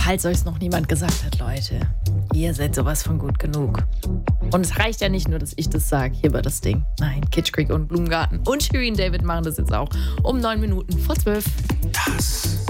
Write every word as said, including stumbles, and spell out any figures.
Falls euch es noch niemand gesagt hat, Leute, ihr seid sowas von gut genug. Und es reicht ja nicht nur, dass ich das sage. Hier war das Ding. Nein, Kitsch Creek und Blumengarten und Shirin David machen das jetzt auch um neun Minuten vor zwölf. Das